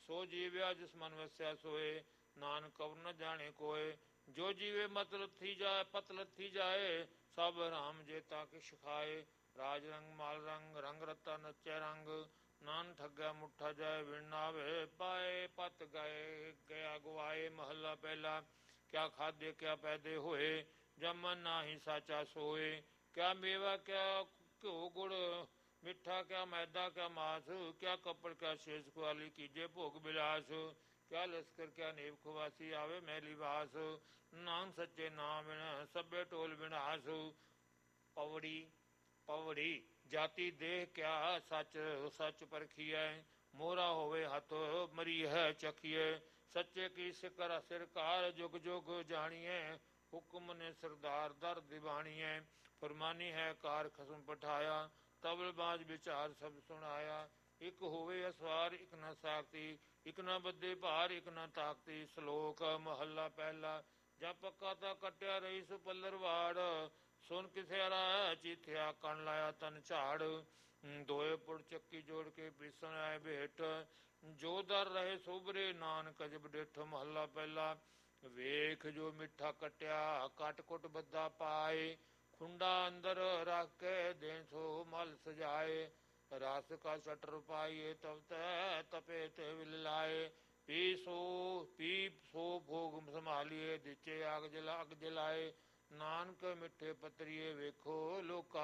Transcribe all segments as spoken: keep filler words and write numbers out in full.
ਸੋ ਜੀਵਿਆ ਜਿਸ ਮਨ ਵਸਿਆ ਸੋਏ, ਨਾਨਕ ਕਉ ਨ ਜਾਣੇ ਕੋਏ। ਜੋ ਜੀਵੇ ਮਤ ਲੱਥੀ ਜਾਏ ਪਤ ਲੱਥੀ ਜਾਏ, ਸਭ ਰਾਮ ਜੇਤਾ ਕਿਛ ਖਾਏ। ਰਾਜ ਰੰਗ ਮਾਲ ਰੰਗ ਰੰਗ ਰਤਾ ਨਚੈ ਰੰਗ, ਨਾਨ ਠੱਗਿਆ ਮੁੱਠਾ ਜਾਏ ਵਿਣ ਨਾਵੇ ਪਾਏ। ਪਤ ਗਏ ਗਿਆ ਗਵਾਏ ਮਹੱਲਾ ਪਹਿਲਾ। ਕਿਆ ਖਾਧੇ ਕਿਆ ਪੈਦੇ ਹੋਏ, ਜਮਨ ਨਾਹੀ ਸਾਚਾ ਸੋਏ। ਕਿਆ ਮੇਵਾ ਕਿਆ ਘਿਓ ਗੁੜ ਮਿੱਠਾ, ਕਿਆ ਮੈਦਾ ਕਿਆ ਮਾਸ। ਕਿਆ ਕੱਪੜ ਕਿਆ ਸ਼ੇਸ਼ ਕੁਆਲੀ, ਕੀਜੇ ਭੋਗ ਬਿਲਾਸ। ਕਿਆ ਲਸਕਰ ਕਿਆ ਨੇਬ ਖਵਾਸੀ, ਆਵੇ ਮੈਲੀ ਬਾਸ। ਨਾਮ ਸੱਚੇ ਨਾਮ ਬਿਨ ਸਭੇ ਟੋਲ ਵਿਨਾਸ਼। ਪਵੜੀ ਪਵੜੀ ਜਾਤੀ ਦੇਹ ਕਿਆ ਸੱਚ ਸੱਚ ਪਰਖੀਐ, ਮੋਹਰਾ ਹੋਵੇ ਹੱਥ ਮਰੀ ਹੈ ਚਖੀਐ। ਸੱਚੇ ਕੀ ਸਿਕਰ ਸਿਰਕਾਰ, ਜੁਗ ਜੁਗ ਜਾਣੀਐ। ਹੁਕਮ ਨੇ ਸਰਦਾਰ ਦਰ ਦਿਵਾਣੀਐ, ਫਰਮਾਨੀ ਹੈ ਕਾਰ ਖਸਮ ਪਠਾਇਆ। ਤਬਲ ਬਾਜ ਵਿਚਾਰ ਸਭ ਸੁਣਾਇਆ, ਇੱਕ ਹੋਵੇ ਅਸਵਾਰ ਇੱਕ ਨ ਸਾਖਤੀ। ਇੱਕ ਨ ਬੱਧੇ ਭਾਰ ਇੱਕ ਨ ਤਾਕਤੀ। ਸ਼ਲੋਕ ਮਹੱਲਾ ਪਹਿਲਾ। ਜਾਂ ਪੱਕਾ ਤਾਂ ਕੱਟਿਆ ਰਹੀ ਸੁ ਪੱਲਰ ਵਾੜ, ਸੁਣ ਕਿਸੇ ਰਾ ਚੀਥਿਆ ਕਣ ਲਾਇਆ ਤਨ ਝਾੜ। ਦੋਏ ਪੁੜ ਚੱਕੀ ਜੋੜ ਕੇ ਪੀਸਣ ਆਏ ਭੇਟ, ਜੋ ਦਰ ਰਹੇ ਸੋਬਰੇ ਨਾਨਕ ਅਜਬ ਡਿਠ। ਮਹੱਲਾ ਪਹਿਲਾ। ਵੇਖ ਜੋ ਮਿੱਠਾ ਕਟਿਆ ਕੱਟ ਕੁੱਟ ਬੱਧਾ ਪਾਏ, ਖੁੰਡਾ ਅੰਦਰ ਰੱਖ ਕੇ ਦੇਂ ਸੋ ਮਲ ਸਜਾਏ। ਰਸ ਕਾ ਸਟਰ ਪਾਈਏ ਤਬ ਤੈ ਤਪੇ ਤੇ ਵਿਲ ਲਾਏ। ਪੀ ਸੋ ਪੀ ਸੋ ਭੋਗ ਸੰਭਾਲੀਏ, ਦਿੱਚੇ ਆਗ ਜਲਾ ਅੱਗ ਜਲਾਏ। ਨਾਨਕ ਮਿੱਠੇ ਪਤਰੀਏ ਵੇਖੋ ਲੋਕਾ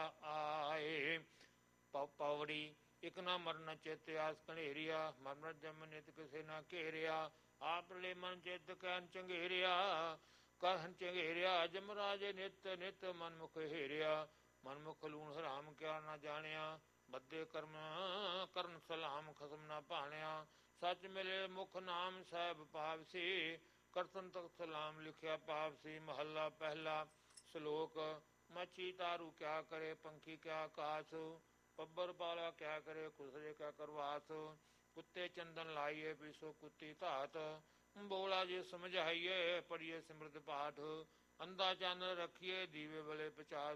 ਆਏ। ਪੌੜੀ ਇੱਕ ਨਾ ਮਰਨ ਚਿਤ ਆਸ ਘਨੇਰਿਆ, ਮਰਨ ਜਮ ਨਿਤ ਕਿਸੇ ਨਾ ਘੇਰਿਆ। ਆਪ ਲੈ ਮਨ ਚਿਤ ਕਹਿਨ ਚੰਗੇਰਿਆ, ਕਹਿਨ ਚੰਗੇਰਿਆ। ਜਮਰਾਜੇ ਨਿਤ ਨਿਤ ਮਨਮੁਖ ਹੇਰਿਆ, ਮਨਮੁਖ ਲੂਣ ਹਰਾਮ ਕਿਆ ਨਾ ਜਾਣਿਆ। ਬੱਧੇ ਕਰਮ ਕਰਨ ਸਲਾਮ ਖਸਮ ਨਾ ਭਾਣਿਆ। ਸੱਚ ਮਿਲੇ ਮੁਖ ਨਾਮ ਸਾਹਿਬ ਪਾਵਸੀ, ਕਰਤਨ ਤਖਤ ਸਲਾਮ ਲਿਖਿਆ ਪਾਵਸੀ। ਮਹੱਲਾ ਪਹਿਲਾ। ਸ਼ਲੋਕ ਮੱਛੀ ਤਾਰੂ ਕਿਆ ਕਰੇ ਪੰਖੀ ਕਿਆ ਆਕਾਸ, ਬੱਬਰ ਪਾਲਾ ਕਿਆ ਕਰੇ ਖੁਸਰੇ ਕਿਆ ਕਰਵਾਸ। ਕੁੱਤੇ ਚੰਦਨ ਲਾਈਏ ਪੀਸੋ ਕੁੱਤੀ ਧਾਤ, ਬੋਲਾ ਜੇ ਸਮਝਾਈਏ ਪੜੀਏ ਸਿਮਰਤ ਪਾਠ। ਅੰਧਾ ਚਾਨਣ ਰੱਖੀਏ ਦੀਵੇ ਬਲੇ ਪਚਾਸ,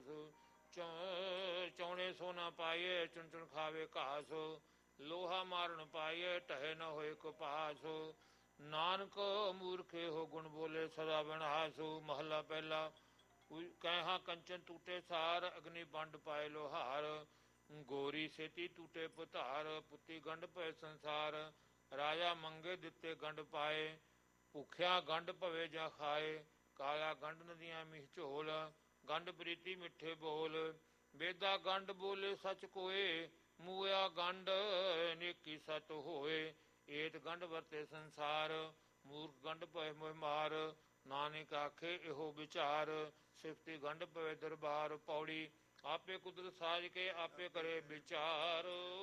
ਚੌਣੇ ਸੋਨਾ ਪਾਈਏ ਚੁਣ ਚੁਣ ਖਾਵੇ ਘਾਸ। ਲੋਹਾ ਮਾਰਨ ਪਾਈਏ ਢਹੇ ਨ ਹੋਏ ਕਪਾਸ, ਨਾਨਕ ਮੂਰਖੇ ਹੋ ਗੁਣ ਬੋਲੇ ਸਦਾ ਵਿਨਾਸ਼। ਮਹੱਲਾ ਪਹਿਲਾ। ਕਹਿਹਾ ਕੰਚਨ ਟੂਟੇ ਸਾਰ, ਅਗਨੀ ਵੰਡ ਪਾਏ ਲੋਹਾਰ। ਗੋਰੀ ਸੇਤੀ ਟੂਟੇ ਪੁਧਾਰ, ਪੁੱਤੀ ਗੰਢ ਪਏ ਸੰਸਾਰ। ਰਾਜਾ ਮੰਗੇ ਦਿੱਤੇ ਗੰਢ ਪਾਏ, ਭੁੱਖਿਆ ਗੰਢ ਭਵੇ ਜਾਂ ਖਾਏ। ਕਾਲਾ ਗੰਢ ਨਦੀਆਂ ਮਿਹ ਝੋਲ, ਗੰਢ ਪ੍ਰੀਤੀ ਮਿੱਠੇ ਬੋਲ। ਬੇਦਾ ਗੰਢ ਬੋਲੇ ਸੱਚ ਕੋਏ, ਮੂਆ ਗੰਢ ਨੇਕੀ ਸਤ ਹੋਏ। ਏਤ ਗੰਢ ਵਰਤੇ ਸੰਸਾਰ, ਮੂਰਖ ਗੰਢ ਪਏ ਮੋਹ ਮਾਰ। ਨਾਨਕ ਆਖੇ ਇਹੋ ਵਿਚਾਰ, ਸਿਫਤੀ ਗੰਢ ਪਵੇ ਦਰਬਾਰ। ਪੌੜੀ ਆਪੇ ਕੁਦਰਤ ਸਾਜ ਕੇ ਆਪੇ ਕਰੇ ਵਿਚਾਰ।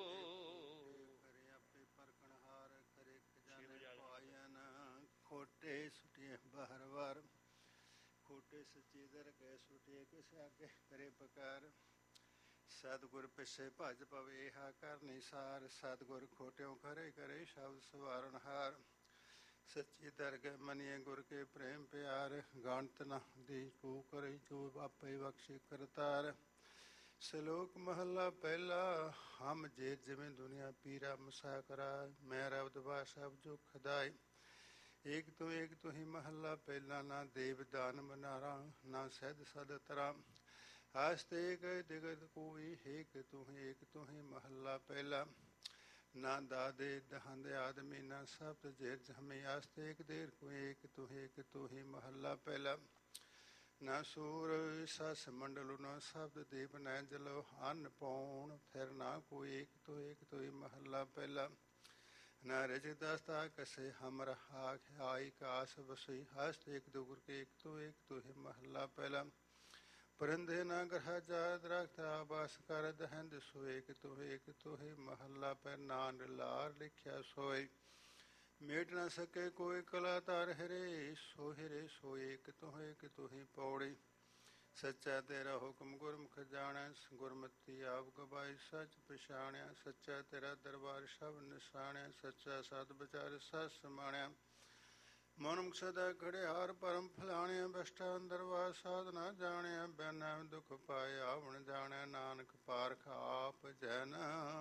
ਖੋਟੇ ਸੁਟੀਏ ਬਾਹਰ ਵਾਰ, ਖੋਟੇ ਸੱਚੇ ਦਰ ਗਏ ਸੁਟੀਏ ਕਿਸ ਆਗੇ ਕਰੇ ਪਕਾਰ। ਸਤਿਗੁਰ ਪਿੱਛੇ ਭਜ ਪਵੇ ਹਾ ਕਰ ਨਿਸਾਰ, ਸਤਿਗੁਰ ਖੋਟਿਓ ਖਰੇ ਕਰੇ ਸ਼ਬਦ ਸਵਾਰਨ ਹਾਰ। ਸੱਚੀ ਦਰਗਹਿ ਮੰਨੀਏ ਗੁਰ ਕੇ ਪ੍ਰੇਮ ਪਿਆਰ, ਗਣਤ ਨਾ ਦੀ ਕੋ ਕਰੇ ਜੋ ਆਪੇ ਬਖਸ਼ੇ ਕਰਤਾਰ। ਸ਼ਲੋਕ ਮਹੱਲਾ ਪਹਿਲਾ। ਹਮ ਜੇ ਜਿਵੇਂ ਦੁਨੀਆ ਪੀਰਾ ਮਸਾ ਕਰਾਏ, ਮੈਂ ਰਬਦ ਬਾਸਬ ਜੋ ਖਦਾਏ। ਏਕ ਤੂੰ ਏਕ ਤੂੰ ਹੀ ਮਹੱਲਾ ਪਹਿਲਾ, ਨਾ ਦੇਵ ਦਾਨ ਮਨਾਰਾ ਨਾ ਸਹਿਦ ਸਦ ਤਰਾ। ਆਸਤੇ ਏਕ ਦਿਗਤ ਕੋਈ, ਏਕ ਤੂੰ ਹੀ ਏਕ ਤੂੰ ਹੀ ਮਹੱਲਾ ਪਹਿਲਾ। ਨਾ ਦਾਦੇ ਦਹੰਦ ਆਦਮੀ ਨਾ ਸਬਦ ਜੇਰ ਜਮੀ, ਆਸਤੇ ਏਕ ਦੇਰ ਕੋਈ, ਏਕ ਤੂੰ ਹੀ ਏਕ ਤੂੰ ਹੀ ਮਹੱਲਾ ਪਹਿਲਾ। ਨਾ ਸੂਰ ਸਸ ਮੰਡਲੁ ਨਾ ਸ਼ਬਦ ਦੀਪ ਨੈ ਜਲੋ, ਅੰਨ ਪੌਣ ਫਿਰ ਨਾ ਕੋਈ, ਏਕ ਤੂੰ ਏਕ ਤੂੰ ਹੀ ਮਹੱਲਾ ਪਹਿਲਾ। ਨਾ ਰਿਜ ਦਸਤਾ ਕਸੇ ਹਮਰ ਆਖ ਆਈ ਕਾਸ ਬਸਈ, ਹਸਤ ਏਕ ਦੋ ਗੁਰ ਕੇ ਏਕ ਤੂੰ ਏਕ ਤੂੰ ਹੀ ਮਹੱਲਾ ਪਹਿਲਾ। ਪਰਿੰਦੇ ਨਾ ਗ੍ਰਹ ਜਾ ਦਰਖਤ ਆਬਾਸ ਕਰ, ਦਹਿੰਦ ਸੋ ਏਕ ਤੂੰ ਏਕ ਤੂੰ ਹੀ ਮਹੱਲਾ ਪਹਿਲਾ। ਨਾਨ ਲਾਰ ਲਿਖਿਆ ਸੋਏ, ਮੇਟ ਨਾ ਸਕੇ ਕੋਈ ਕਲਾ ਧਾਰ ਹਿਰੇ, ਸੋ ਹਿਰੇ ਸੋ ਏਕ ਤੂੰ ਏਕ ਤੂੰ ਹੀ ਪੌੜੀ। ਸੱਚਾ ਤੇਰਾ ਹੁਕਮ ਗੁਰਮੁਖ ਜਾਣੈ, ਗੁਰਮਤੀ ਆਪ ਗਵਾਈ ਸੱਚ ਪਛਾਣਿਆ। ਸੱਚਾ ਤੇਰਾ ਦਰਬਾਰ ਸਭ ਨਿਸ਼ਾਣਿਆ, ਸੱਚਾ ਸਤ ਵਿਚਾਰ ਸਤ ਸਮਾਣਿਆ। ਮਨੁਖ ਸਦਾ ਘੜਿਆਰ ਪਰਮ ਫਲਾਣਿਆ, ਬਸਟਾ ਅੰਦਰ ਵਾਸ ਸਾਧ ਨਾ ਜਾਣਿਆ। ਬਿਨੈ ਦੁਖ ਪਾਏ ਆਵਣ ਜਾਣਿਆ, ਨਾਨਕ ਪਾਰਖ ਆਪ ਜੈ ਨ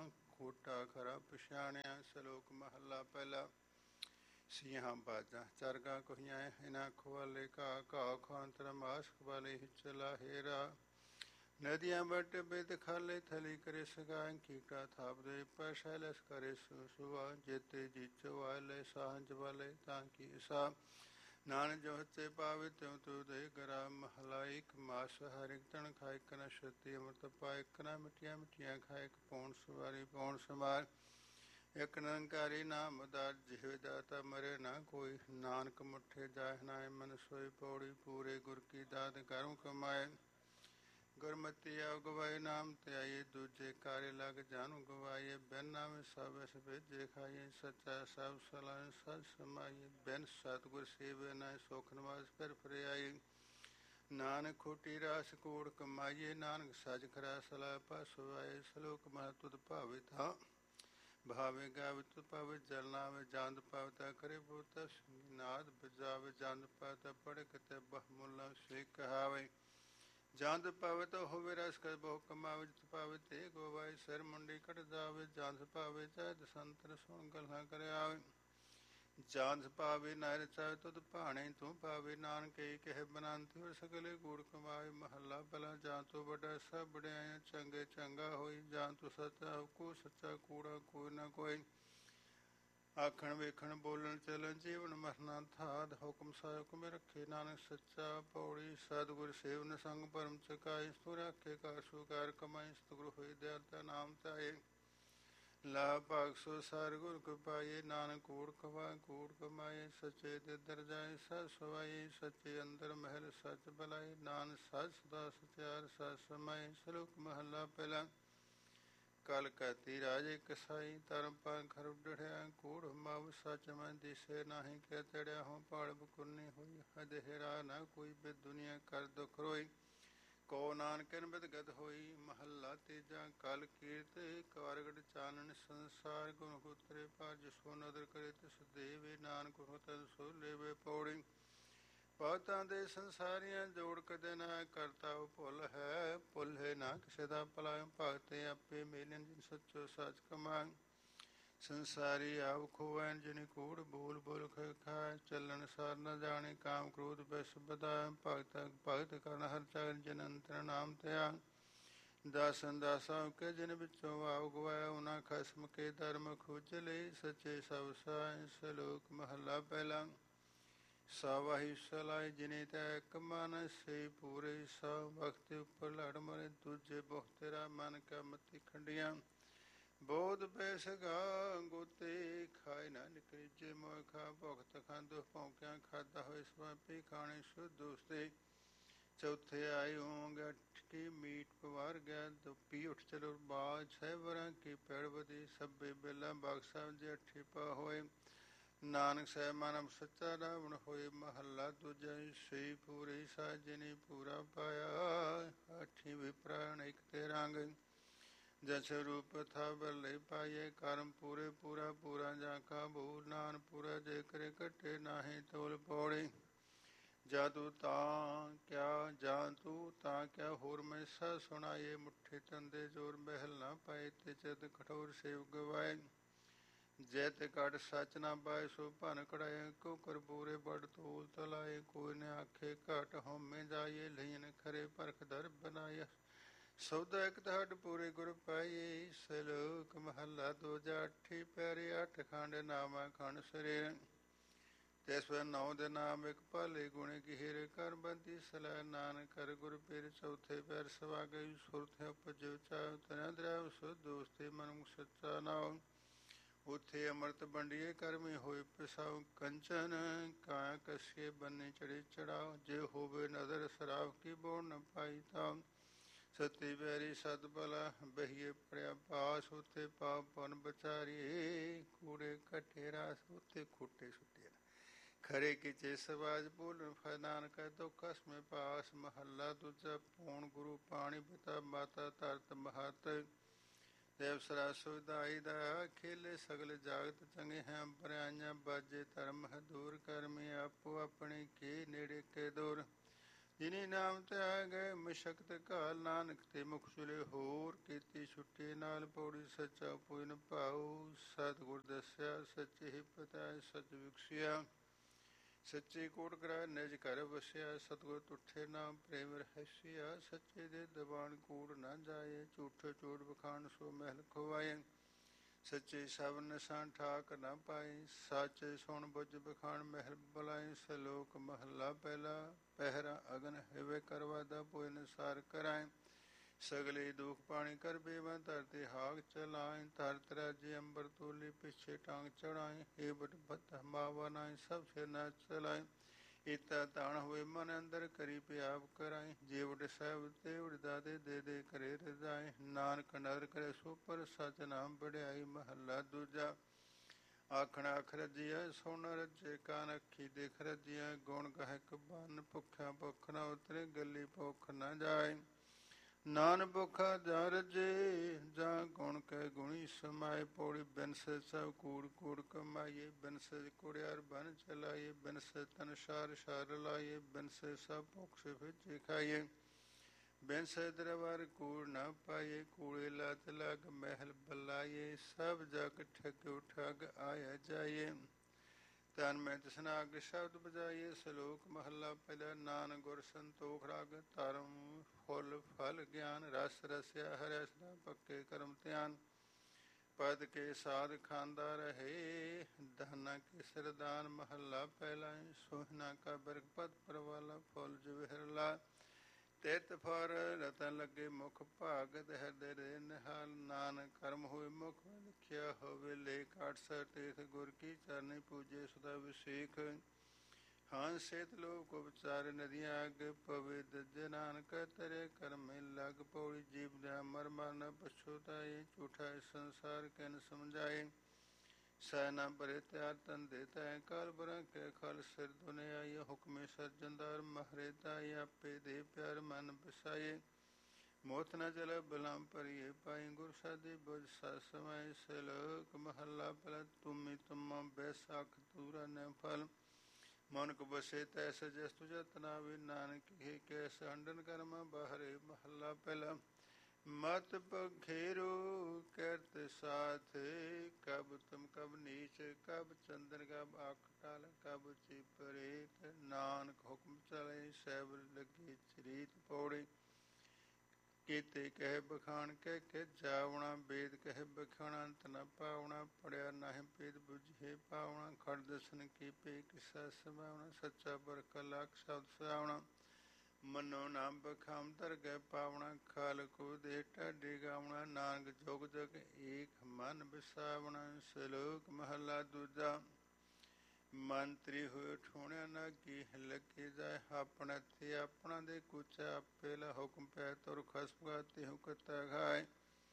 ਫੂਟਾ ਖਰਾ ਪਛਾਣਿਆ। ਸ਼ਲੋਕ ਮਹੱਲਾ ਪਹਿਲਾ। ਸੀਹਾਂ ਬਾਜਾਂ ਚਰਗਾ ਕੋਹੀਆਂ ਇਹਨਾਂ ਖਵਾਲੇ ਘਾ ਘਾਹ ਖਾਂਤਰ ਮਾਸ ਖਵਾਲੇ ਹਿਚਲਾ ਹੇਰਾ। ਨਦੀਆਂ ਬਟ ਬਿਦ ਖਾਲੇ ਥਲੀ ਕਰੇ ਸਗਾਂ ਕੀਟਾ ਥਾਪ ਦੇ ਪਸ਼ੈਲਸ ਕਰੇ ਸੁਸੁਆ। ਜੇਤੇ ਜੀਚੋ ਵਾਲੇ ਸਾਂਝ ਵਾਲੇ ਤਾਂ ਕੀ ਸਾ। ਨਾਨਕ ਜੋ ਹੱਥੇ ਪਾਵੇ ਤਿਉ ਤੂ ਦੇ ਗਰਾ। ਮਹਲਾ ਇੱਕ। ਮਾਸ ਹਰਿਕ ਤਣ ਖਾਇ ਕਨ ਛਤੀ ਅੰਮ੍ਰਿਤ ਪਾਇ ਕਨਾ। ਮਿੱਠੀਆਂ ਮਿੱਠੀਆਂ ਖਾਇ ਪੌਣ ਸਵਾਰੀ ਪੌਣ ਸਮਾਰ। ਇੱਕ ਨਿਰੰਕਾਰੀ ਨਾਮ ਉਦਾਰ ਜਿਹੇ ਦਾਤਾ ਮਰੇ ਨਾ ਕੋਈ। ਨਾਨਕ ਮੁੱਠੇ ਜਾਹਿ ਨਾਇ ਮਨ ਸੋਈ ਪੌੜੀ। ਪੂਰੇ ਗੁਰ ਕੀ ਦਾਤ ਕਰਮ ਕਮਾਏ। ਗੁਰਮਤਿ ਆਵ ਗਵਾਏ ਨਾਮ ਧਿਆਈਏ। ਦੂਜੇ ਕਾਰੇ ਲਗ ਜਾਨੁ ਗਵਾਈਏ। ਬਿਨ ਨਾਮੇ ਸਭ ਅਸ ਭੇਜੇ ਖਾਈਏ। ਸੱਚਾ ਸਭ ਸਲਾਹ ਸਚ ਸਮਾਈਏ। ਬਿਨ ਸਤਿਗੁਰ ਸੇਵੈ ਨਾਇ ਸੁਖ ਨਿਵਾਸ ਫਿਰ ਫਿਰੇ ਆਈ। ਨਾਨਕ ਖੋਟੀ ਰਾਸ ਕੂੜ ਕਮਾਈਏ। ਨਾਨਕ ਸਚ ਖਰਾ ਸਲਾਹ ਪਾਸੁਆਏ। ਸ਼ਲੋਕ ਮਹਲਾ ਤੁਧ ਭਾਵੇ ਤਾਂ ਭਾਵੇ ਗਾਵੇ ਤੁਧ ਭਾਵੇ ਜਲ ਨਾਵੇ। ਜੰਦ ਪਾਵੇ ਤਾ ਕਰੇ ਬੋਤਾ ਨਾਦ ਬਜਾਵੇ। ਜੰਦ ਪਾਵੇ ਤਾ ਪੜ੍ਹੇ ਕਿਤੇ ਬਹੁਮੁੱਲਾ ਸੇ ਕਹਾਵੇ। ਜੰਦ ਪਾਵੇ ਤਾਂ ਹੋਵੇ ਰਸ ਕਰ ਬਹੁ ਕਮਾਵੇ। ਜਿਤ ਪਾਵੇ ਤੇ ਗਵਾਏ ਸਿਰ ਮੁੰਡੀ ਕੱਟ ਜਾਵੇ। ਜੰਦ ਪਾਵੇ ਚਾਹੇ ਦਸੰਤਰ ਸੁਣ ਗੱਲਾਂ ਕਰ ਆਵੇ। ਜੰਦ ਪਾਵੇ ਨਾਇ ਰਚਾਵੇ ਤੁਧ ਭਾਣੇ ਤੂੰ ਪਾਵੇ। ਨਾਨਕ ਈ ਕਹੇ ਬਨੰਤ ਹੋਰ ਸਗਲੇ ਕੂੜ ਕਮਾਏ। ਮਹੱਲਾ ਪਹਿਲਾ। ਜਾਂ ਤੂੰ ਵੱਡਾ ਸਭ ਵਡਿਆਈਆਂ ਚੰਗੇ ਚੰਗਾ ਹੋਈ। ਜਾਂ ਤੂੰ ਸੱਚਾ ਕੋ ਸੱਚਾ ਕੂੜਾ ਕੋਈ ਨਾ ਕੋਈ। ਆਖਣ ਵੇਖਣ ਬੋਲਣ ਚੱਲਣ ਜੀਵਨ ਮਰਨਾ ਥਾਦ। ਹੁਕਮ ਸਾ ਹੁਕਮ ਰੱਖੇ ਨਾਨਕ ਸੱਚਾ ਪੌੜੀ। ਸਤਿਗੁਰ ਸੇਵਨ ਸੰਗ ਭਰਮ ਚਕਾਏ। ਸੋ ਰਾਖੇ ਕਾਰ ਸੋ ਕਾਰ ਕਮਾਈ। ਸਤਿਗੁਰ ਹੋਈ ਦਿਆਲਤਾ ਨਾਮ ਧਿਆਏ। ਲਾ ਭਾਗ ਸੋ ਸਾਰ ਗੁਰ ਕ੍ਰਿਪਾਏ। ਨਾਨਕ ਕੂੜ ਖਵਾ ਕੂੜ ਕਮਾਏ। ਸੱਚੇ ਤੇ ਦਰਜਾਏ ਸਚ ਸਵਾਏ। ਸੱਚੇ ਅੰਦਰ ਮਹਿਲ ਸਚ ਬਲਾਏ। ਨਾਨਕ ਸਚ ਸਦਾ ਸਚਿਆਰ ਸਚ ਸਮਾਏ। ਸ਼ਲੋਕ ਮਹੱਲਾ ਪਹਿਲਾ। ਕਲ ਕਤੀ ਰਾਜੇ ਕਸਾਈ। ਧਰਮ ਪਾਲ ਖਰਬ ਡੜਿਆ। ਕੂੜ ਮਾਵ ਸਚ ਮੈਂ ਦਿਸੇ ਨਾਹੀ। ਕਹਿ ਤੜਿਆ ਹੋਂ ਪਾੜ ਬਕੁਰਨੀ ਹੋਈ। ਹਦ ਹਿਰਾ ਨਾ ਕੋਈ ਬਿਦ ਦੁਨੀਆ ਕਰ ਦੁਖ ਰੋਈ। ਕੋ ਨਾਨਕਨ ਬਿਦਗਤ ਹੋਈ। ਮਹੱਲਾ ਤੀਜਾ। ਕਲ ਕੀਰਤ ਕਾਰਗੜ ਚਾਨਣ ਸੰਸਾਰ। ਗੁਣ ਉਤਰੇ ਪਾਰ ਜਿਸੋ ਨਦਰ ਕਰੇ ਤਿਸ ਦੇਵੇ। ਨਾਨਕ ਹੁਤਨ ਸੋ ਲੇਵੇ ਪੌੜੀ। ਭਗਤਾਂ ਦੇ ਸੰਸਾਰੀਆਂ ਜੋੜ ਕਦੇ ਨਾ ਕਰਤਾ ਭੁੱਲ ਹੈ। ਭੁੱਲੇ ਨਾ ਕਿਸੇ ਦਾ ਭਲਾ। ਭਗਤੇ ਆਪੇ ਮੇਲਨ ਜਿਨ ਸੱਚੋ ਸੱਚ ਕਮਾਏ। ਸੰਸਾਰੀ ਆਪ ਖੋਵੈਨ ਜਿਨ ਕੂੜ ਬੋਲ ਬੋਲ ਖਾਏ। ਚੱਲਣ ਸਾਰ ਨ ਜਾਣੇ ਕਾਮ ਕ੍ਰੋਧ ਬਿਸ ਬਧਾਏ। ਭਗਤ ਭਗਤ ਕਰਨ ਹਰ ਚਰਨ ਜਿਨ ਅੰਤਰ ਨਾਮ ਧਿਆਨ। ਦਾਸਨ ਦਾਸਾਂ ਕੇ ਜਿਨ ਵਿੱਚੋਂ ਆਪ ਗਵਾਇਆ। ਉਹਨਾਂ ਖਸਮ ਕੇ ਧਰਮ ਖੁਜਲੇ ਸੱਚੇ ਸਭ ਸਾਏ। ਸ਼ਲੋਕ ਮਹੱਲਾ ਪਹਿਲਾ। ਸਾਵਾਹੀ ਸਲਾਈ ਜਿਨੇ ਤੈ ਇੱਕ ਮਨ ਸੇ ਪੂਰੇ ਸਾ। ਵਕਤ ਉੱਪਰ ਲੜ ਮਰੇ ਦੂਜੇ ਬਹੁ ਤੇਰਾ। ਮਨ ਕਾ ਮਤੀ ਖੰਡੀਆਂ ਬੋਧ ਬੈਸਗਾ। ਗੋਤੇ ਖਾਏ ਨਾ ਨਿਕਰੀ ਜੇ ਮੋਹ ਖਾ। ਭੁਖਤ ਖਾਂਦੋ ਭੌਂਕਿਆ ਖਾਧਾ ਹੋਏ ਸਵਾਪੀ। ਖਾਣੇ ਸ਼ੁੱਧ ਦੋਸਤੇ ਚੌਥੇ ਆਏ ਹੋਂਗ। ਅੱਠ ਕੀ ਮੀਟ ਪਵਾਰ ਗਿਆ। ਦੁਪੀ ਉੱਠ ਚਲੋ ਬਾਜ। ਛੇ ਵਰਾਂ ਕੀ ਪੈੜ ਵਧੀ। ਸਭੇ ਬੇਲਾ ਬਾਗ ਸਾਹਿਬ ਜੇ ਅੱਠੀ ਪਾ ਹੋਏ। ਨਾਨਕ ਸਾਹਿਬ ਮਨ ਸੱਚਾ ਰਾਵਣ ਹੋਏ। ਮਹੱਲਾ ਦੂਜਾ। ਸਈ ਪੂਰੇ ਸਾ ਜਿਨੇ ਪੂਰਾ ਪਾਇਆ। ਆਠੀ ਵਿਪਰਾਣ ਇੱਕ ਤੇ ਰੰਗ। ਜਸ ਰੂਪ ਥਾ ਬੱਲੇ ਪਾਈਏ। ਕਰਮ ਪੂਰੇ ਪੂਰਾ ਪੂਰਾ ਜਾਂ ਕਾ ਭੂਲ। ਨਾਨ ਪੂਰਾ ਜੇ ਕਰੇ ਘਟੇ ਨਾਹੀ ਤੋਲ ਪੌੜੀ। ਜਾ ਤੂੰ ਤਾਂ ਕਿਆ ਜਾਂ ਤੂੰ ਤਾਂ ਕਿਆ ਹੋਰ ਮੈਂ ਸਾ ਸੁਣਾਈਏ। ਮੁੱਠੇ ਤੰਦੇ ਜੋਰ ਮਹਿਲ ਨਾ ਪਾਏ। ਤੇ ਚਿਤ ਕਠੋਰ ਸੇਵ ਗਵਾਏ। ਜੈਤ ਕਟ ਸਚ ਨਾ ਪਾਏ ਸੋ ਭਨ ਕੜਾਏ। ਕੋ ਕਰ ਪੂਰੇ ਬੜ ਤੋਲ ਤਲਾਏ। ਕੋਈ ਨ ਆਖੇ ਘਟ ਹਉਮੈ ਜਾਈਏ। ਲਈਨ ਖਰੇ ਪਰਖ ਦਰ ਬਨਾਏ। ਸੌਦਾ ਇੱਕ ਹੱਡ ਪੂਰੇ ਗੁਰ ਪਾਈਏ। ਸ਼ਲੋਕ ਮਹੱਲਾ ਦੂਜਾ। ਅੱਠੀ ਪੈਰੇ ਅੱਠ ਖੰਡ ਨਾਮਾ ਖੰਡ ਸਰੀਰ। ਤਿਸ ਵੇ ਨੌ ਦੇ ਨਾਮ ਇੱਕ ਭਾਲੇ ਗੁਣੇ ਗਿਹੇਰੇ। ਕਰ ਬੰਦੀ ਸਲਾਹ ਨਾਨਕ ਕਰ ਗੁਰ ਪੀਰ। ਚੌਥੇ ਪੈਰ ਸਵਾ ਗਈ ਸੁਰਤ ਉਪਜਿ ਚਾਉ। ਤਨਿ ਦਰਿਆਵ ਸੁਧ ਦੋਸਤੇ ਮਨੁ ਸੱਚਾ ਨਾਉ। ਉੱਥੇ ਅੰਮ੍ਰਿਤ ਵੰਡੀਏ ਕਰਮੀ ਹੋਏ ਪਿਸਾਉ। ਕੰਚਨ ਕਾਇਆ ਕਸੀਏ ਬੰਨੇ ਚੜੇ ਚੜਾਓ। ਜੇ ਹੋਵੇ ਨਦਰ ਸ਼ਰਾਬ ਕੀ ਬੋੜ ਨ ਪਾਈ ਤਾਉ। ਸਤੀ ਵੈਰੀ ਸਦ ਬਲਾ ਬਹੀਏ ਪੜਿਆ ਪਾਸ। ਉੱਥੇ ਪਾਪ ਪੁਨ ਬਚਾਰੀ। ਕੂੜੇ ਘਟੇ ਰਾਸ। ਉੱਥੇ ਖੋਟੇ ਸੁੱਟੇ ਖਰੇ ਕਿਚੇ ਸਵਾਜ ਬੋਲਣ ਫੈ। ਨਾਨਕ ਦੁਖ ਅਸਮੇ ਪਾਸ। ਮਹੱਲਾ ਦੂਜਾ। ਪੂਣ ਗੁਰੂ ਪਾਣੀ ਪਿਤਾ ਮਾਤਾ ਧਰਤ ਮਹਤ। ਦੇਵ ਸਰਾ ਸੁਵਿਧਾਈ ਦਾ ਖੇਲੇ ਸਗਲ ਜਾਗਤ ਚੰਗੇ ਹੈ। ਬਰਿਆਈਆਂ ਬਾਜੇ ਧਰਮ ਹੈ ਦੂਰ। ਕਰਮੀ ਆਪੋ ਆਪਣੇ ਕੇ ਨੇੜੇ ਕੇ ਦੂਰ। ਜਿਨੀ ਨਾਮ ਤੇ ਆ ਗਏ ਮਸ਼ਕਤ ਘਾਲ, ਨਾਨਕ ਤੇ ਮੁਖ ਚੁਲੇ ਹੋਰ, ਕੀਤੀ ਛੁੱਟੀ ਨਾਲ ਪੌੜੀ ਸੱਚਾ ਪੁਨ ਭਾਉ। ਸਤਿਗੁਰ ਦੱਸਿਆ ਸੱਚੇ ਹੀ ਪਤਾਏ, ਸਚ ਵਿਖਸਿਆ ਸੱਚੇ ਕੋਟ ਕਰਾ ਨਿਜ ਘਰ ਵਸਿਆ। ਸਤਿਗੁਰ ਤੁਠੇ ਨਾਮ ਪ੍ਰੇਮ ਰਹਸਿਆ, ਸੱਚੇ ਦੇ ਦਬਾਨ ਕੂੜ ਨਾ ਜਾਏ। ਝੂਠੇ ਝੂਠ ਬਖਾਣ ਸੋ ਮਹਿਲ ਖਵਾਏ, ਸੱਚੇ ਸਭ ਨਿਸ਼ਾਨ ਠਾਕ ਨਾ ਪਾਏ। ਸਾਚੇ ਸੁਣ ਬੁਝ ਬਖਾਣ ਮਹਿਲ ਬੁਲਾਏ। ਸਲੋਕ ਮਹੱਲਾ ਪਹਿਲਾ, ਪਹਿਰਾ ਅਗਨ ਹਿਵੇ ਕਰਵਾਦਾ ਪੋਇ ਨਿਸਾਰ ਕਰਾਏ। ਸਗਲੇ ਦੁਖ ਪਾਣੀ ਕਰ ਬੇਵਾ, ਧਰਤੇ ਹਾਗ ਚਲਾਏ। ਧਰਤ ਰਾਜੇ ਅੰਬਰ ਤੋਲੇ, ਪਿੱਛੇ ਟਾਂਗ ਚੜਾਏ। ਏ ਬਟ ਬਤ ਮਾਵਾ ਨਾਏ, ਸਭ ਸਿਰ ਨਾ ਚਲਾਏ। ਏਤਾ ਤਾਣ ਹੋਏ ਮਨ ਅੰਦਰ, ਕਰੀ ਪਿਆਪ ਕਰਾਏ। ਜੇ ਵਡ ਸਾਹਿਬ ਤੇ ਵਡ ਦਾਦੇ, ਦੇ ਦੇ ਕਰੇ ਰਜਾਏ। ਨਾਨਕ ਨਦਰ ਕਰੇ ਸੋ ਪਰ, ਸਚ ਨਾਮ ਵਡਿਆਈ। ਮਹੱਲਾ ਦੂਜਾ, ਆਖਣਾ ਅੱਖ ਰੱਜੀਐ ਸੋ ਨ ਰੱਜੇ, ਕਾਨ ਅੱਖੀ ਦੇਖ ਰੱਜੀਐ। ਗੁਣ ਗਾਹੇ ਕਬਨ, ਭੁੱਖਿਆ ਭੁੱਖ ਨਾ ਉਤਰੇ, ਗੱਲੀ ਭੁੱਖ ਨਾ ਜਾਏ। ਨਾਨ ਭੁੱਖਾ ਜਾ ਰੱਜੇ, ਜਾਂ ਗੁਣ ਕੈ ਗੁਣੀ ਸਮਾਏ। ਪੌੜੀ ਬਿਨਸੇ ਸਭ ਕੂੜ ਕੂੜ ਕਮਾਈਏ, ਬਿਨਸੇ ਕੁੜਿਆਰ ਬਨ ਚਲਾਈਏ। ਬਿਨਸੇ ਤਨ ਸਾਰ ਸਾਰ ਲਾਈਏ, ਬਿਨਸੇ ਸਭ ਭੁੱਖ ਸਿਫੇ ਖਾਈਏ। ਬਿਨਸੇ ਦਰਬਾਰ ਕੂੜ ਨਾ ਪਾਈਏ, ਕੂੜੇ ਲਾਤ ਲਗ ਮਹਿਲ ਬਲਾਈਏ। ਸਭ ਜਗ ਠੱਗਿਓ ਠੱਗ ਆਇਆ ਜਾਈਏ, ਤਨ ਮੈਂ ਤਸਨਾਗ ਸ਼ਬਦ ਬਜਾਈਏ। ਸਲੋਕ ਮਹੱਲਾ ਪਹਿਲਾ, ਨਾਨਕ ਗੁਰ ਸੰਤੋਖ ਰਾਗ, ਧਰਮ ਫੁੱਲ ਫਲ ਗਿਆਨ। ਰਸ ਰਸਿਆ ਹਰਿ ਸਦਾ ਪੱਕੇ ਕਰਮ ਧਿਆਨ, ਪਦ ਕੇ ਸਾਧ ਖਾਂਦਾ ਰਹੇ। ਦਾਨਾ ਕੇ ਸਰਦਾਨ ਮਹੱਲਾ ਪਹਿਲਾ, ਸੋਹਨਾ ਕਾ ਬਿਰਖ ਪਦ ਪਰਵਾਲਾ। ਫੁੱਲ ਜਵਾਹਰਲਾ ਤਿਤ ਫਰ ਰਤਨ ਲੱਗੇ ਮੁਖ ਭਾਗਤ। ਹਿਰਦੇ ਦੇ ਨਿਹਾਲ, ਨਾਨਕ ਕਰਮ ਹੋਏ ਮੁਖ ਲਿਖਿਆ ਹੋਵੇ ਲੇਖ। ਅੱਠ ਸੌ ਤੀਰਥ ਗੁਰ ਕੀ ਚਰਨੀ, ਪੂਜੇ ਸਦਾ ਵਿਸ਼ੇਖ। ਹਾਂ ਸੇਤ ਲੋਕ ਉਪਚਾਰ, ਨਦੀਆਂ ਅੱਗ ਪਵੇ ਦਜੇ। ਨਾਨਕ ਤੇਰੇ ਕਰਮੇ ਲਗ, ਪੌੜੀ ਜੀਵ ਦਾ ਮਰ ਮਰ ਨ ਪਛੁਤਾਏ। ਝੂਠਾ ਸੰਸਾਰ ਕਿਨ ਸਮਝਾਏ, ਸੈ ਨਾ ਭਰੇ ਤਿਆਰ ਧੰਦੇ ਤੈ। ਕਾਲ ਬਰਾਂ ਕੇ ਖਲ ਸਿਰ ਦੁਨਿਆਈ, ਹੁਕਮੇ ਸਰਜਨਦਾਰ ਮਹਰੇ ਤਾਈ। ਆਪੇ ਦੇ ਪਿਆਰ ਮਨ ਬਸਾਏ, ਮੋਥ ਨ ਚਲੇ ਬਲਮ ਭਰੀਏ ਪਾਈ। ਗੁਰ ਸਾਦੀ ਬੁਝ ਸਤ ਸਮਾਏ। ਸਲੋਕ ਮਹੱਲਾ ਪਹਿਲਾ, ਤੁਮੀ ਤੁਮਾ ਬੈਸਾਖ ਤੂਰਾ ਨ ਫਲ। ਮਨੁਖ ਬਸੇ ਤੈਸ ਜਸ ਤੁ ਜਤਨਾਵੇ, ਨਾਨਕ ਹੀ ਕੈਸ ਹੰਡਨ ਕਰਮਾ ਬਾਹਰੇ। ਮਹੱਲਾ ਪਹਿਲਾ, ਮਤ ਪਖੇਰੋ ਕਰਤ ਸਾਥ। ਕਬ ਤੁਮ ਕਬ ਨੀਚ, ਕਬ ਚੰਦਨ ਕਬ ਆਖ ਟਲ। ਕਬ ਚੀ ਪਰੇਤ, ਨਾਨਕ ਹੁਕਮ ਚਲੇ ਸਹਿਬ ਲੱਗੇ ਚਰੀਤ। ਪੌੜੀ ਕੀਤੇ ਕਹਿ ਬਖਾਣ, ਕਹਿ ਕਹਿ ਜਾਵਣਾ। ਵੇਦ ਕਹਿ ਬਖਾਣਾ, ਅੰਤ ਨ ਪਾਵਣਾ। ਪੜਿਆ ਨਾਹਿ ਭੇਦ ਬੁਝੇ ਪਾਵਣਾ। ਖੜ ਦਸਨ ਕੀ ਪੇ ਕਿਸਾ ਸਮਾਵਣਾ। ਸੱਚਾ ਬਰਖ ਲੱਖ ਸ਼ਬਦ ਸੁਹਾਵਣਾ। ਮਨੋ ਨਾਮ ਬਖਾਮ ਦਰਗਹਿ ਪਾਵਣਾ। ਖਾਲ ਕੋ ਦੇ ਢਾਡੀ ਗਾਵਣਾ। ਨਾਨਕ ਜੁਗ ਜਗ ਏਕ ਮਨ ਵਿਸਾਵਣਾ। ਸਲੋਕ ਮਹੱਲਾ ਦੂਜਾ, ਮੰਤਰੀ ਹੋਏ ਠੋਣਿਆ ਨਾਗੀ। ਲੱਗੇ ਜਾਏ ਆਪਣਾ ਤੇ ਆਪਣਾ ਦੇ ਕੁਚਾ। ਆਪੇ ਲਾ ਹੁਕਮ ਪੈ ਤੁਰ ਖਸਮਗਾ, ਤਿਹੁ ਕਤਾ ਖਾਏ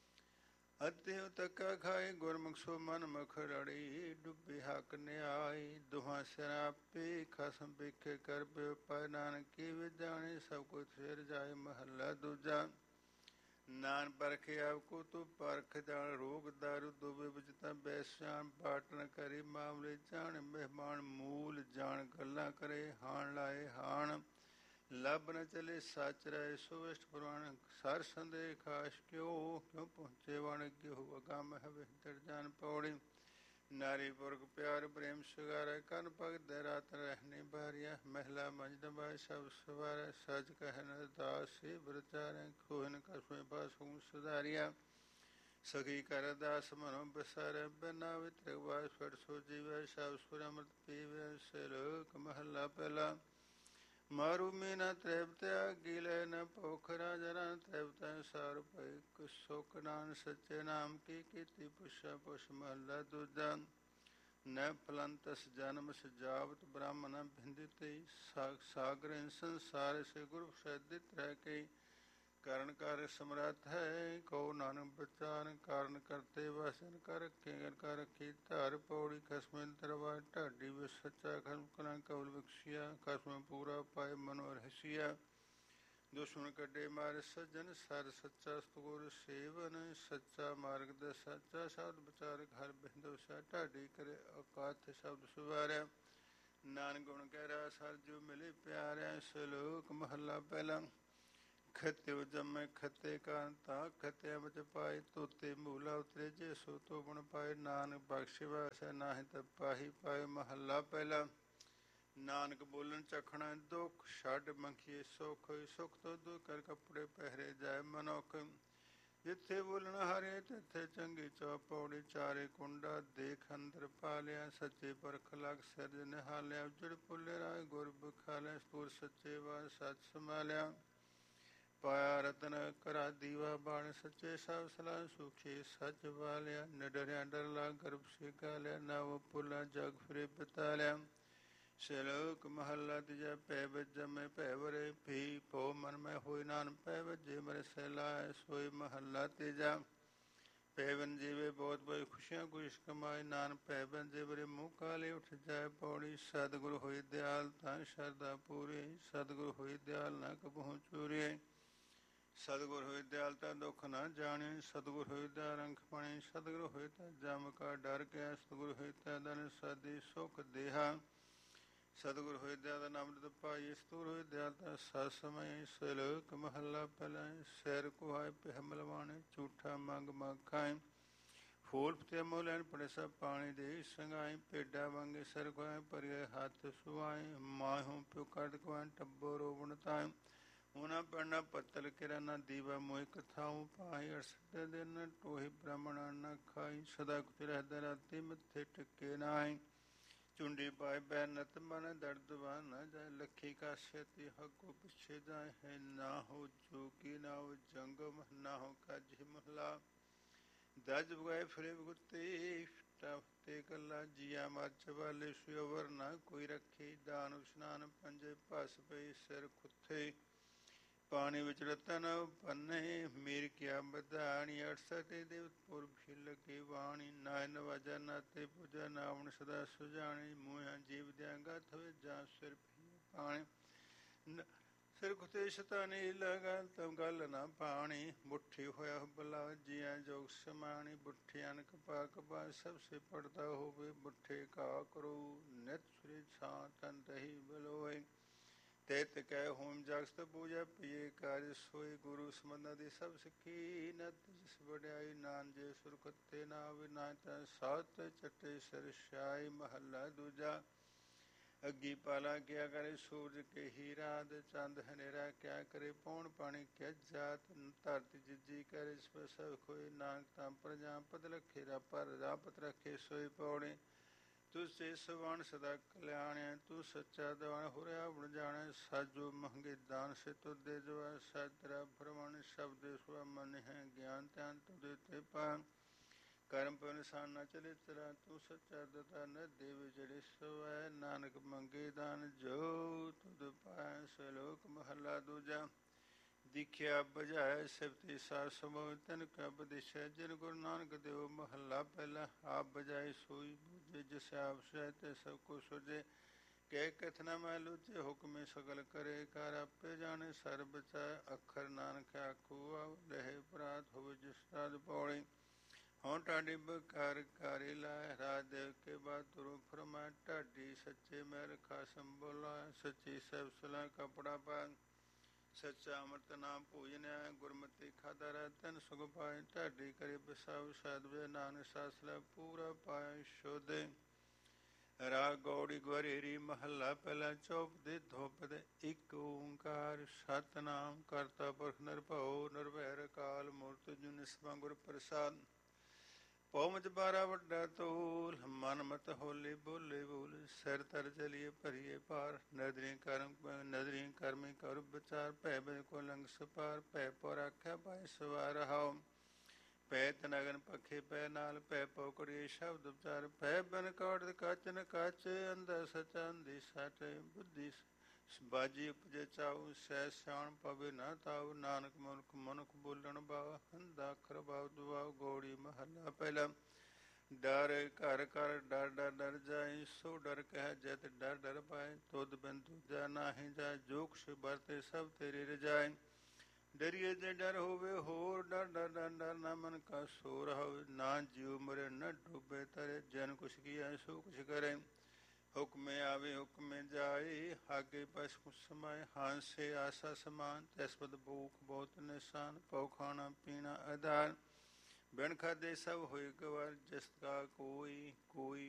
ਅਤਿਹੁ ਤੱਕਾ ਖਾਏ। ਗੁਰਮੁਖ ਸੋ ਮਨ ਮੁਖ ਰੜੀ, ਡੁੱਬੇ ਹੱਕ ਨਿਆਈ। ਦੁਹਾਂ ਸਿਰਾਂ ਆਪੇ ਖਸਮ ਵੇਖੇ ਕਰ ਪਿਓ ਪਾਏ। ਨਾਨਕ ਕੀ ਵਿਜਾਣੇ, ਸਭ ਕੁਛ ਫਿਰ ਜਾਏ। ਮਹੱਲਾ ਦੂਜਾ, ਨਾਨ ਪਰਖੇ ਆਪ ਕੋ ਤੂੰ ਪਰਖ ਜਾਣ। ਰੋਗ ਦਾਰੂ ਦੁਬੇ ਵਿੱਚ ਤਾਂ ਬੈਸਾਨ। ਬਾਟ ਨ ਕਰੀ ਮਾਮਲੇ ਜਾਣ, ਮਹਿਮਾਨ ਮੂਲ ਜਾਣ। ਗੱਲਾਂ ਕਰੇ ਹਾਣ ਲਾਏ ਹਾਣ, ਲੱਭ ਨ ਚਲੇ ਸੱਚ ਰਹੇ। ਸੋ ਇਸ਼ਟ ਪ੍ਰਵਾਨ ਸਰ ਸੰਦੇਹ ਖਾਸ। ਕਿਉ ਕਿਉ ਪਹੁੰਚੇ ਵਣ ਗਿਓ, ਅਗੰਮ ਹੈ ਵਿਹਤਰ ਜਾਨ। ਪੌੜੀ ਨਾਰੀ ਪੁਰਖ ਪਿਆਰ ਪ੍ਰੇਮ ਸੁਗਾਰਾ। ਕੰਨ ਭਗਤ ਰਾਤ ਰਹਿਣੇ ਬਾਰਿਆ। ਮਹਿਲਾ ਮੰਜਦਬਾ ਸਭ ਸਵਾਰਾ। ਸਚ ਕਹਿ ਨ ਦਾਸ ਸੇ ਵਿਚਾਰੈ, ਖੋਹਨ ਕਸਮੇ ਪਾਸ ਹੁ ਸੁਧਾਰਿਆ। ਸਖੀ ਕਰ ਦਾਸ ਮਨੋ ਬਸਾਰੈ, ਬਿਨਾ ਵਿਤਰਕ ਬਾਸ ਫਟ ਸੋ ਜੀਵੈ। ਸਭ ਸੁਰ ਅੰਮ੍ਰਿਤ ਪੀਵੈ। ਸਲੋਕ ਮਹੱਲਾ ਪਹਿਲਾ, ਮਾਰੂ ਮੀਨਾ ਤ੍ਰੈਵ ਤਿਆਗੀ। ਲੈ ਨ ਭੁਖ ਰਾਜਾ ਤ੍ਰੈਵ ਸਾਰ ਭਇ। ਸੁਖ ਨਾਨ ਸੱਚੇ ਨਾਮ ਕੀ, ਕੀਤੀ ਪੁੱਛਾ ਪੁੱਛ। ਮਹੱਲਾ ਦੂਜਾ, ਨ ਫਲੰਤਸ ਜਨਮ ਸਜਾਵਤ। ਬ੍ਰਹਮ ਨ ਬਿੰਦਤੇ ਸਾਗਰ ਸੰਸਾਰ। ਸੇ ਗੁਰੂ ਸਹਿਦਿਤ ਰਹਿ ਕੇ ਕਰਨ ਕਰ ਸਮਰੱਥ ਹੈ। ਕਹੋ ਨਾਨਕ ਬਚਾਰਨ, ਕਾਰਨ ਕਰਤੇ ਵਸਨ। ਕਰ ਰਖੇ ਕਰ ਰਖੀ ਧਾਰ। ਪੌੜੀ ਖਸਮੇ ਦਰਬਾਰ ਢਾਡੀ ਵਿੱਚ। ਸੱਚਾ ਖਸਮ ਕਲਾਂ ਕਬਲ ਬਖਸ਼ੀਆ। ਖਸਮ ਪੂਰਾ ਪਾਏ ਮਨੋ ਰਹਿਸੀਆ। ਦੁਸ਼ਮਣ ਕੱਢੇ ਮਾਰ ਸੱਜਣ ਸਰ। ਸੱਚਾ ਸਤਿਗੁਰ ਸੇਵਨ, ਸੱਚਾ ਮਾਰਗ ਦਾ ਸੱਚਾ ਸ਼ਬਦ ਵਿਚਾਰਕ। ਹਰ ਬਿੰਦ ਵਸਿਆ ਢਾਡੀ ਕਰੇ ਅਕਾਥ ਸ਼ਬਦ ਸੁਵਾਰਿਆ। ਨਾਨਕ ਗੁਣ ਕਹਿ ਰਾਸ ਹਰਿ ਜੋ ਮਿਲੇ ਪਿਆਰਿਆ। ਸ਼ਲੋਕ ਮਹੱਲਾ ਪਹਿਲਾ। ਖਤਿਉ ਜੰਮੈ ਖਤੇ ਕਾਂਤਾ, ਖਤਿਆ ਵਿੱਚ ਪਾਏ ਤੋਤੇ ਮੂਲਾ ਉਤਰੇ। ਜੇ ਸੋ ਤੋ ਗੁਣ ਪਾਏ, ਨਾਨਕ ਬਖਸ਼ੇ ਵਾਸੈ ਨਾਹਿ ਤਪਾਹੀ ਪਾਏ। ਮਹੱਲਾ ਪਹਿਲਾ। ਨਾਨਕ ਬੋਲਣ ਚਖਣਾ ਦੁੱਖ, ਛੱਡ ਮੰਖੀਏ ਸੁਖ। ਸੁਖ ਤੋਂ ਦੁੱਖ ਕਰ ਕੱਪੜੇ ਪਹਿਰੇ ਜਾਏ ਮਨੁੱਖ। ਜਿੱਥੇ ਬੋਲਣ ਹਾਰੇ ਤਿੱਥੇ ਚੰਗੀ ਚੌਪੌੜੀ। ਚਾਰੇ ਕੁੰਡਾ ਦੇਖ ਅੰਦਰ ਪਾਲਿਆ, ਸੱਚੇ ਪਰਖ ਲਗ ਸਿਰਜ ਨਿਹਾਲਿਆ। ਉਜੜ ਪੁੱਲੇ ਰਾਏ ਗੁਰ ਬਖਾਲਿਆ, ਸਤੂਰ ਸੱਚੇ ਬਾਦ ਸੱਚ ਸੰਭਾਲਿਆ। ਪਾਇਆ ਰਤਨ ਕਰਾ ਦੀਵਾ ਬਾਣ, ਸੱਚੇ ਸਭ ਸਲਾਹ ਸੁਖੀ ਸੱਚ ਵਾਲਿਆ। ਨਿਡਰਿਆ ਡਰ ਲਾ ਗਰਭ ਸਿਖਾ ਲਿਆ, ਨਵ ਪੁੱਲਾ ਜਗ ਫਿਰੇ ਬਿਤਾਲਿਆ। ਸ਼ਲੋਕ ਮਹੱਲਾ ਤੀਜਾ। ਭੈ ਵਿੱਚ ਜੰਮੇ ਭੈ ਵਰੇ ਭੀ, ਭਉ ਮਨ ਮੈਂ ਹੋਏ ਨਾਨਕ ਭੈ ਵੱਜੇ ਮਰੇ ਸਹਿਲਾਏ। ਸੋਈ ਮਹੱਲਾ ਤੀਜਾ। ਭੈ ਬਿਨ ਜੀਵੇ ਬਹੁਤ ਬੜੀ ਖੁਸ਼ੀਆਂ ਕੁਸ਼ ਕਮਾਏ, ਨਾਨਕ ਭੈ ਬਿਨ ਜੀਵਰੇ ਮੂੰਹ ਕਾਲੇ ਉੱਠ ਜਾਏ ਪੌੜੀ। ਸਤਿਗੁਰ ਹੋਈ ਦਿਆਲ ਤਾਂ ਸ਼ਰਧਾ ਪੂਰੀ, ਸਤਿਗੁਰ ਹੋਈ ਦਿਆਲ ਨਾ ਕਬਹੂ ਚੂਰੇ। ਸਤਿਗੁਰ ਹੋਏ ਦਿਆਲ ਤਾਂ ਦੁੱਖ ਨਾ ਜਾਣੇ, ਸਤਿਗੁਰ ਹੋਏ ਦਿਆਲ ਅੰਖ ਪਾਣੀ। ਸਤਿਗੁਰ ਹੋਏ ਤਾਂ ਜਮ ਕਾ ਡਰ ਗਿਆ, ਸਤਿਗੁਰ ਹੋਏ ਤਾਂ ਦਨ ਸਾਦੀ ਸੁਖ ਦੇਹਾ। ਸਤਿਗੁਰ ਹੋਏ ਦਿਆਲ ਤਾਂ ਅੰਮ੍ਰਿਤ ਪਾਈ, ਸਤਿਗੁਰ ਹੋਏ ਦਿਆਲ ਤਾਂ ਸਤ ਸਮੈ। ਸ਼ਲੋਕ ਮਹੱਲਾ ਪਹਿਲਾ। ਸਿਰ ਕੁਹਾਏ ਪਿਹ ਮਲਵਾਣੇ, ਝੂਠਾ ਮੰਗ ਮਗ ਖਾਏ। ਫੂਲ ਪਤੇ ਮੋਹ ਲੈਣ ਪੜੇ ਸਭ ਪਾਣੀ ਦੇ ਸੰਗਾਏ। ਭੇਡਾਂ ਵਾਂਗੇ ਸਿਰ ਕੁਹਾਏ ਭਰੀਏ ਹੱਥ ਸੁਆਏ। ਮਾਹੋਂ ਪਿਉ ਕੱਢ ਕੁਹਾਏ ਟੱਬੋ ਰੋਵਣ ਤਾਏ। ਉਹਨਾਂ ਪੜਨਾ ਪੱਤਲ ਕਿਰਾ ਨਾ ਦੀਵਾ ਮੋਹਿ ਕਥਾਉ ਪਾਈ। ਅੜਸਠ ਦਿਨ ਟੋਹੀ ਬ੍ਰਾਹਮਣਾ ਨਾ ਖਾਈ, ਸਦਾ ਕੁਚ ਰਹਿਦਾ ਰਾਤੀ ਮੱਥੇ ਟਿਕੇ ਨਾਹੀ। ਚੁੰਡੀ ਪਾਏ ਬੈ ਨਤ ਮਨ ਦਰਦ ਵਾ ਨਾ ਜਾਏ, ਲੱਖੀ ਕਾਸ਼ਿਅਤੀ ਹੱਗੋ ਪਿੱਛੇ ਜਾਏ। ਹੈ ਨਾ ਹੋ ਜੋਗੀ ਨਾ ਹੋ ਜੰਗਮ, ਨਾ ਹੋ ਕਾਜੀ ਮਹਲਾ। ਦਜ ਬਗਾਏ ਫਿਰੇ ਬਗੁੱਤੀ, ਟਫਤੇ ਗੱਲਾਂ ਜੀਆ ਮੱਚ ਵਾਲੇ। ਸੁਅਵਰ ਨਾ ਕੋਈ ਰੱਖੇ, ਦਾਨ ਇਸ਼ਨਾਨ ਪੰਜੇ ਭਸ ਪਈ ਸਿਰ ਖੁੱਥੇ। ਪਾਣੀ ਵਿੱਚ ਰਤਨ ਪੰਨੇ, ਮੀਰ ਕਿਆ ਬਧਾਣੀ। ਅੜਸਠ ਦੇਵਤ ਪੁਰਖ ਲੱਗੇ ਵਾਣੀ, ਨਾ ਨਵਾਜਾ ਨਾ ਤੇ ਪੂਜਾ। ਨਾਵਣ ਸਦਾ ਸੁਜਾਣੀ, ਮੂੰਹਾਂ ਜੀਵ ਦਿਆਂ ਗਤ ਹੋਏ ਜਾਂ ਸਿਰ ਪਾਣੀ। ਸਿਰ ਖੁੱਤੇ ਸ਼ਤਾਨੀ ਲਗਾ ਤਮ ਗੱਲ ਨਾ ਪਾਣੀ। ਮੁੱਠੀ ਹੋਇਆ ਬਲਾ ਜੀਆਂ ਜੋਗ ਸਮਾਣੀ। ਬੁੱਠੀ ਅਨਕ ਪਾ ਕਪਾ ਸਭ ਸੇ ਪੜਦਾ ਹੋਵੇ। ਬੁੱਠੇ ਕਾ ਕਰੋ ਨਿਤ ਸ੍ਰੀ ਛਾਂ ਤਨ ਦਹੀ ਬਲੋਏ। ਤਿਤ ਕਹਿ ਹੋਮ ਜਗਤ ਪੂਜਾ ਪੀਏ ਕਾਜ ਸੋਏ। ਗੁਰੂ ਸਮੰਨਾ ਦੀ ਸਭ ਸਿੱਖੀ ਨਤ ਜਿਸ ਵਡਿਆਈ। ਨਾਨ ਜੇ ਸੁਰਖਤੇ ਨਾ ਆਵੇ, ਨਾ ਤਾਂ ਸਾਤ ਚੱਟੇ ਸਿਰ ਛਾਈ। ਮਹੱਲਾ ਦੂਜਾ। ਅੱਗੀ ਪਾਲਾ ਕਿਆ ਕਰੇ ਸੂਰਜ ਕੇ ਹੀ ਰਾਤ, ਚੰਦ ਹਨੇਰਾ ਕਿਆ ਕਰੇ ਪੌਣ ਪਾਣੀ ਕਿਆ ਜਾਤ। ਧਰਤੀ ਜਿੱਜੀ ਕਰੇ ਸਭ ਖੋਏ, ਨਾਨਕ ਤਾਂ ਪ੍ਰਜਾਪਤ ਰੱਖੇ ਪਰ ਰਾਪਤ ਰੱਖੇ ਸੋਈ ਪੌੜੇ। ਤੂੰ ਸੇ ਸਵਣ ਸਦਾ ਕਲਿਆਣਿਆ, ਤੂੰ ਸੱਚਾ ਦਵਾਨ ਹੁਰਿਆ ਬਣ ਜਾਣਾ। ਸਾਜੋ ਮੰਗੇ ਦਾਨ ਸੇ ਤੁਦੇ ਜਵਾ, ਸਾਜਰਾ ਭਰਵਣ ਸ਼ਬਦ ਸੁਆ। ਮਨ ਹੈ ਗਿਆਨ ਧਿਆਨ ਤੁਦੇ ਤੇ ਪਾ, ਕਰਮ ਪਵ ਨਿਸ਼ਾਨ ਨਾ ਚਲੇ ਚਲਾ। ਤੂੰ ਸੱਚਾ ਦਤਾ ਨ ਦੇਵੇ ਜਿਹੜੇ ਸਵੈ, ਨਾਨਕ ਮੰਗੇ ਦਾਨ ਜੋ ਤੁਧ ਪਾਇ। ਸ਼ਲੋਕ ਮਹੱਲਾ ਦੂਜਾ। ਦੀਖਿਆ ਬੁਝਾਏ ਸਿਫਤੀ ਸਾਰ ਸਮੋਹ, ਤਿਨ ਕਾ ਬਦਿਸ਼ੈ ਜਿਨ ਗੁਰੂ ਨਾਨਕ ਦਿਓ। ਮਹੱਲਾ ਪਹਿਲਾ। ਆਪ ਬੁਝਾਏ ਸੋਈ ਬੁਝੇ, ਜਿਸ ਆਪ ਸਹਿ ਤੇ ਸਭ ਕੋ ਸੁਝੇ। ਕਹਿ ਕਥ ਨ ਮਹਿ ਲੂਝੇ, ਹੁਕਮੇ ਸਗਲ ਕਰੇ ਕਾਰ। ਆਪੇ ਜਾਣੇ ਸਰ ਬਚਾਏ, ਅੱਖਰ ਨਾਨਕ ਆਖੋ ਆਵ। ਲਹੇ ਪ੍ਰਾਤ ਹੋਵੇ ਜਿਸ ਰਾਜ ਪੌੜੀ। ਹੋਂ ਢਾਡੀ ਬਕਾਰ ਕਾਰੀ ਲਾਏ, ਰਾਜ ਦੇਵ ਕੇ ਬਾਦ ਤੁਰੁ ਫਰਮਾਏ। ਢਾਡੀ ਸੱਚੇ ਮਹਿਲ ਖਾਸਮ ਬੁਲਾਏ, ਸੱਚੀ ਸਹਿਬ ਸਲਾਹ ਕਪੜਾ ਪਾਏ। ਸੱਚਾ ਅੰਮ੍ਰਿਤ ਨਾਮ ਭੋਜਨਿਆ, ਗੁਰਮਤਿ ਖਾਦਾ ਰਹਿ ਤਿਨ ਸੁਖ ਪਾਏ। ਢਾਡੀ ਕਰੇ ਬਸਾਉ ਸਾਧ ਵੇ, ਨਾਨਕ ਸਾਸਲਾ ਪੂਰਾ ਪਾਏ ਸ਼ੋਧੇ। ਰਾਗ ਗੌੜੀ ਗੁਰੇਰੀ। ਮਹੱਲਾ ਪਹਿਲਾ। ਚੌਪ ਦੇ ਧੋਪ ਦੇ ਇੱਕ ਓੰਕਾਰ, ਸਤਿਨਾਮ ਕਰਤਾ ਪੁਰਖ ਨਿਰਭਉ। ਨਿਰਵੈਰ ਅਕਾਲ ਮੂਰਤਿ ਅਜੂਨੀ ਨਿਸਬਾ ਗੁਰ ਪ੍ਰਸਾਦ। ਭਉ ਮਝ ਬਾਰਾ ਵੱਡਾ ਤੋਲ, ਮਨ ਮਤ ਹੋਲੇ ਬੋਲੇ ਬੋਲ। ਸਿਰ ਤਰ ਚਲੀਏ ਭਰੀਏ ਭਾਰ, ਨਦਰੀ ਕਰਮ ਨਦਰੀ ਕਰਮੀ ਕਰ ਵਿਚਾਰ। ਭੈ ਬਿਨ ਕੋ ਲੰਘ ਸਪਾਰ, ਭੈ ਪਉ ਰਾਖਿਆ ਪਾਏ ਸਵਾਰ ਰਹਾਉ। ਭੈ ਤਿਨ ਅਗਨ ਪੱਖੇ ਪੈ ਨਾਲ, ਭੈ ਪਉ ਕੜੀਏ ਸ਼ਬਦ ਉਚਾਰ। ਭੈ ਬਿਨ ਕੌੜਿ ਕਾਚ ਨ ਕਾਚ, ਅੰਧਾ ਸਚਾ ਅੰਧੀ ਸੱਚ। ਬੁੱਧੀ ਬਾਜੀ ਉਪਜੇ ਚਾਉ, ਸਹਿ ਸਿਆਣ ਪਵੇ ਨਾ ਤਾਉ। ਨਾਨਕ ਮੁਲਕ ਮਨੁਖ ਬੋਲਣ ਬਾਉ, ਹੰਦਾ ਅਖਰ ਬਾਉ ਦਵਾਉ। ਗੌੜੀ ਮਹੱਲਾ ਪਹਿਲਾ। ਡਰ ਘਰ ਘਰ ਡਰ ਡਰ ਡਰ ਜਾਏ, ਸੋ ਡਰ ਕਹਿ ਜਿਤ ਡਰ ਡਰ ਪਾਏ। ਤੁਧ ਬਿਨ ਦੂਜਾ ਨਾਹੀ ਜਾਏ, ਜੋ ਕੁਛ ਵਰਤੇ ਸਭ ਤੇਰੀ ਰਜਾਏ। ਡਰੀਏ ਜੇ ਡਰ ਹੋਵੇ ਹੋਰ, ਡਰ ਡਰ ਡਰ ਡਰ ਨਾ ਮਨ ਕਾ ਸੋ ਰਹਾਉ। ਨਾ ਜਿਉ ਮਰੇ ਨ ਡੂਬੇ ਤਰੇ, ਜਨ ਕੁਛ ਕੀਆ ਸੋ ਕੁਛ ਕਰੇ। ਹੁਕਮੇ ਆਵੇ ਹੁਕਮੇ ਜਾਏ, ਆਗੇ ਬਸ ਕੁਛ ਸਮਾਏ, ਹਾਂਸੇ ਆਸਾ ਸਮਾਨ, ਤੈਸਪਦ ਭੂਖ ਬਹੁਤ ਨਿਸ਼ਾਨ, ਪਉ ਖਾਣਾ ਪੀਣਾ ਆਧਾਰ, ਬਿਨ ਖਾਦੇ ਸਭ ਹੋਏ ਗਵਾਰ, ਜਿਸ ਕਾ ਕੋਈ ਕੋਈ